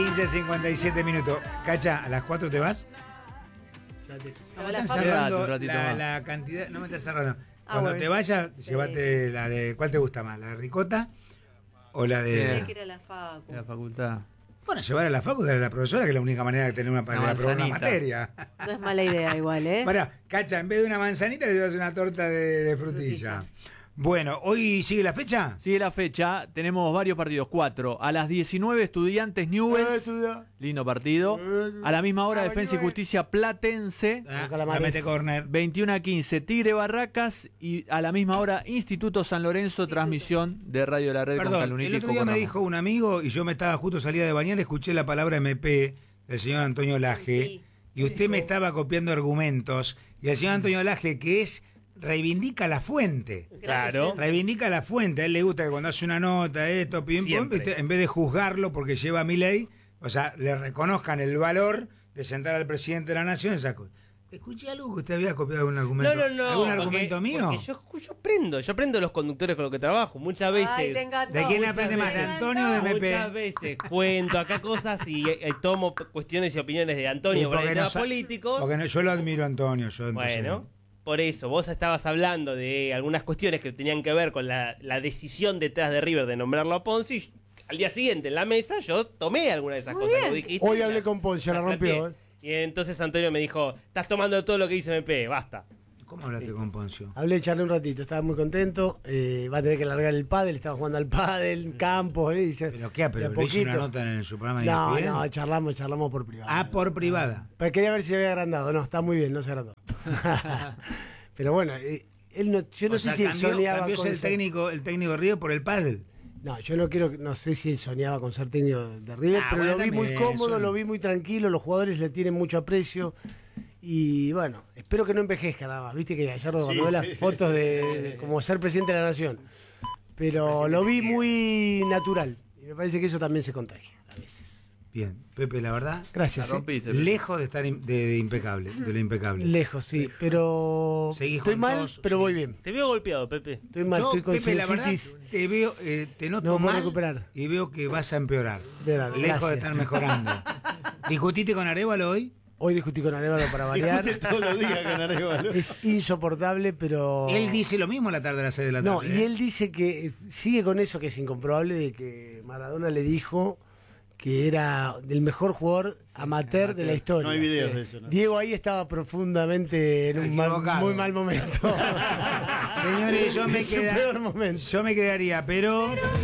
15:57 minutos. Cacha, ¿a las 4 te vas? No me estás cerrando la cantidad. No me estás cerrando. Cuando te vayas, llévate la de. ¿Cuál te gusta más? ¿La de ricota o la de.? Tenés que ir a la facu. La facultad. Bueno, llevar a la facu de la profesora, que es la única manera de tener para probar una materia. No es mala idea, igual, ¿eh? Pará, Cacha, en vez de una manzanita le llevas una torta de frutilla. Bueno, ¿hoy sigue la fecha? Sigue la fecha, tenemos varios partidos, 4. A las 19, Estudiantes Newell's, lindo partido. A la misma hora, Defensa y Justicia Platense, La mete córner. 21:15, Tigre Barracas. Y a la misma hora, Instituto San Lorenzo, transmisión de Radio de la Red con Perdón, Caluniti el y otro Coco día me Ramos. dijo un amigo, y yo me estaba justo salida de bañar, escuché la palabra MP del señor Antonio Laje, Sí. y usted me estaba copiando argumentos, y el señor Antonio Laje, que es... reivindica la fuente. Claro. Reivindica la fuente. A él le gusta que cuando hace una nota, esto, pim, pum, Siempre. ¿viste? En vez de juzgarlo porque lleva a Milei, o sea, le reconozcan el valor de sentar al presidente de la nación, esas cosas. Escuché algo que usted había copiado algún argumento. No. ¿Algún argumento mío? Porque yo aprendo los conductores con los que trabajo. Muchas veces. Ay, te encantó. ¿De quién Muchas aprende más? ¿De veces. Antonio o de MP? Muchas veces cuento acá cosas y tomo cuestiones y opiniones de Antonio por Porque temas no, políticos. porque no, yo lo admiro a Antonio. Yo, entonces, Bueno, por eso, vos estabas hablando de algunas cuestiones que tenían que ver con la decisión detrás de River de nombrarlo a Ponzi. Y al día siguiente en la mesa yo tomé algunas de esas Muy cosas bien. que dijiste. Hoy y hablé con Poncio, la rompió, planteé. Y entonces Antonio me dijo, estás tomando todo lo que dice MP, basta. ¿Cómo hablaste con Poncio? Hablé, charlé un ratito, estaba muy contento. Va a tener que largar el pádel, estaba jugando al pádel, en campo. ¿Pero qué? ¿Pero le hizo una nota en su programa de No, ESPN? no, charlamos por privado. Ah, por privada. Pero quería ver si se había agrandado. No, está muy bien, no se agrandó. Pero bueno, él no, yo no O sé sea, si él soñaba cambió con el técnico Río por el pádel. No, yo no sé si él soñaba con ser técnico de River, pero bueno, lo vi muy también, cómodo, lo vi muy tranquilo, los jugadores le tienen mucho aprecio. Y bueno, espero que no envejezca nada más. Viste que Gallardo cuando ve las fotos de como ser presidente de la nación. Pero lo vi muy natural. Y me parece que eso también se contagia a veces. Bien, Pepe, la verdad, Gracias. La rompiste, Pepe. lejos de estar de impecable, de lo impecable. Lejos, sí. Pero Seguís estoy con mal, tos, pero sí. voy bien. Te veo golpeado, Pepe. Estoy mal, Yo, estoy con Pepe, la verdad, sinusitis. te veo, te noto No puedo mal recuperar. y veo que vas a empeorar. Bien, Lejos gracias. de estar mejorando. ¿Discutiste con Arévalo hoy? Hoy discutí con Arévalo para variar. todos los días con Arévalo. Es insoportable, pero... Él dice lo mismo a la tarde a las 6 de la tarde. No, y él dice que sigue con eso que es incomprobable de que Maradona le dijo que era el mejor jugador amateur de la historia. No hay videos de eso, ¿no? Diego ahí estaba profundamente en un Equivocado. muy mal momento. Señores, Su peor momento. yo me quedaría, pero...